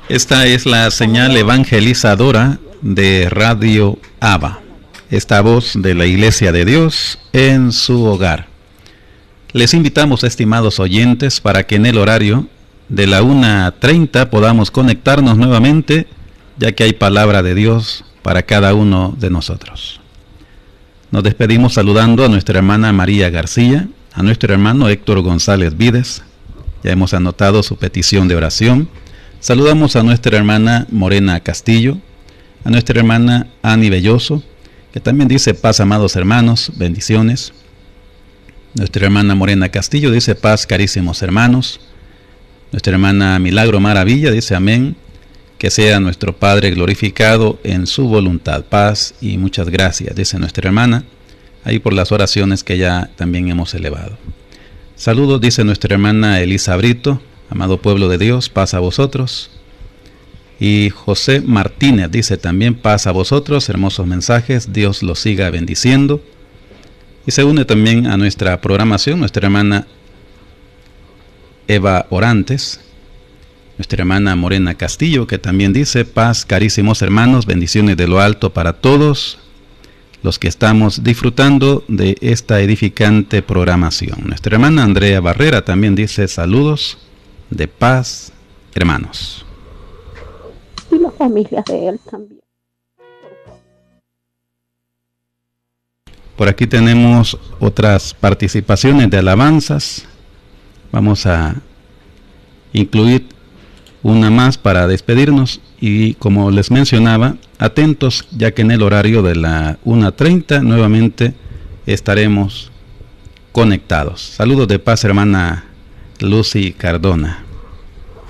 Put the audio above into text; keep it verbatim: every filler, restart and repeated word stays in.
Esta es la señal evangelizadora de Radio Abba, esta voz de la Iglesia de Dios en su hogar. Les invitamos, estimados oyentes, para que en el horario de la una treinta podamos conectarnos nuevamente, ya que hay palabra de Dios para cada uno de nosotros. Nos despedimos saludando a nuestra hermana María García, a nuestro hermano Héctor González Vides, ya hemos anotado su petición de oración. Saludamos a nuestra hermana Morena Castillo, a nuestra hermana Ani Belloso, que también dice paz, amados hermanos, bendiciones. Nuestra hermana Morena Castillo dice paz, carísimos hermanos. Nuestra hermana Milagro Maravilla dice amén, que sea nuestro Padre glorificado en su voluntad. Paz y muchas gracias, dice nuestra hermana, ahí por las oraciones que ya también hemos elevado. Saludos, dice nuestra hermana Elisa Brito, amado pueblo de Dios, paz a vosotros. Y José Martínez dice también paz a vosotros, hermosos mensajes, Dios los siga bendiciendo. Y se une también a nuestra programación nuestra hermana Eva Orantes, nuestra hermana Morena Castillo, que también dice paz, carísimos hermanos, bendiciones de lo alto para todos los que estamos disfrutando de esta edificante programación. Nuestra hermana Andrea Barrera también dice saludos de paz, hermanos. Y las familias de él también. Por aquí tenemos otras participaciones de alabanzas. Vamos a incluir una más para despedirnos y, como les mencionaba, atentos, ya que en el horario de la una treinta nuevamente estaremos conectados. Saludos de paz, hermana Lucy Cardona.